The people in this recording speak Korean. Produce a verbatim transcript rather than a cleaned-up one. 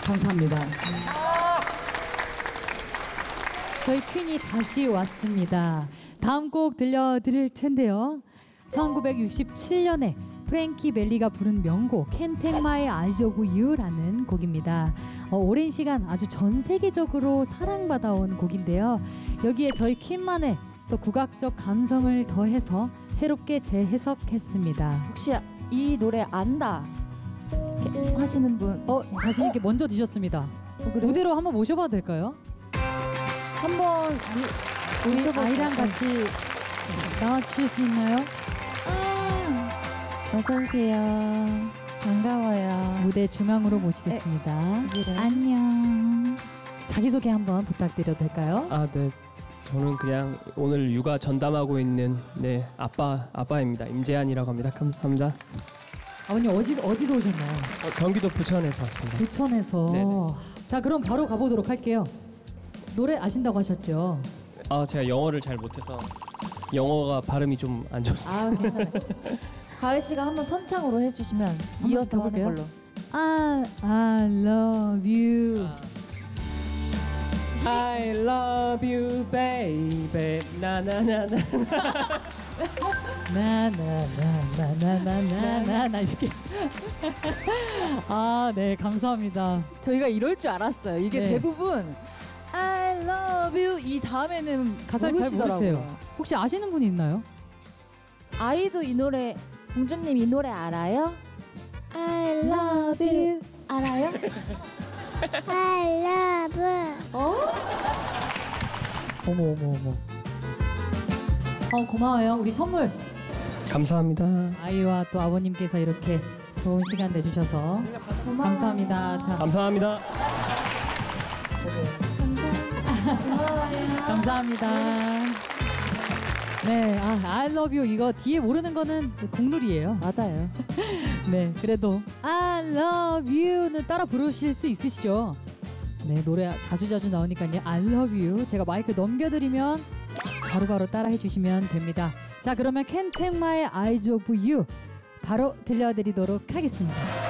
감사합니다. 저희 퀸이 다시 왔습니다. 다음 곡 들려드릴 텐데요. 천구백육십칠 년에 프랭키 벨리가 부른 명곡 Can't Take My Eyes Off You라는 곡입니다. 어, 오랜 시간 아주 전 세계적으로 사랑받아온 곡인데요. 여기에 저희 퀸만의 또 국악적 감성을 더해서 새롭게 재해석했습니다. 혹시 이 노래 안다 하시는 분? 어, 자신 있게 먼저 드셨습니다. 어, 무대로 한번 모셔봐도 될까요? 한번 우리 모셔볼까요? 아이랑 같이 나와주실 수 있나요? 어서 오세요. 반가워요. 무대 중앙으로 모시겠습니다. 여기를. 안녕. 자기소개 한번 부탁드려도 될까요? 아, 네. 저는 그냥 오늘 육아 전담하고 있는 네 아빠 아빠입니다. 임재한이라고 합니다. 감사합니다. 아버님 어디 어디서 오셨나요? 어, 경기도 부천에서 왔습니다. 부천에서. 네네. 자, 그럼 바로 가보도록 할게요. 노래 아신다고 하셨죠? 아, 제가 영어를 잘 못해서 영어가 발음이 좀 안 좋습니다. 아, 괜찮아요. 가을 씨가 한번 선창으로 해주시면 이어서 하는 가볼게요. 걸로. I, I love you. I love you, baby. 나나나나. 나나나나나나나나 이렇게. 아, 네, 감사합니다. 저희가 이럴 줄 알았어요. 이게 네. 대부분 I love you 이 다음에는 가사를 잘 모르시더라고요. 모르세요. 혹시 아시는 분이 있나요? 아이도 이 노래, 공주님 이 노래 알아요? I love you 알아요? I love. 어? 어머 어머 어머. 어, 고마워요. 우리 선물. 감사합니다. 아이와 또 아버님께서 이렇게 좋은 시간 내주셔서 고마워요. 감사합니다. 자, 감사합니다. 고마워요. 감사합니다. 네, 아, I love you 이거 뒤에 모르는 거는 국룰이에요. 맞아요. 네, 그래도 I love you는 따라 부르실 수 있으시죠? 네, 노래 자주자주 나오니까요. I love you 제가 마이크 넘겨드리면 바로바로 따라 해주시면 됩니다. 자, 그러면 Can't Take My Eyes Off You 바로 들려드리도록 하겠습니다.